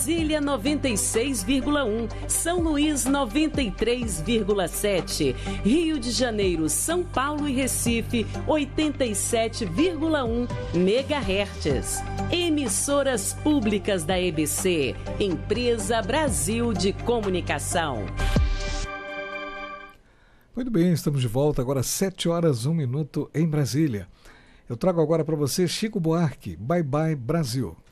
Brasília 96,1, São Luís 93,7, Rio de Janeiro, São Paulo e Recife 87,1 MHz. Emissoras públicas da EBC, Empresa Brasil de Comunicação. Muito bem, estamos de volta agora 7h01 em Brasília. Eu trago agora para você Chico Buarque, Bye Bye Brasil.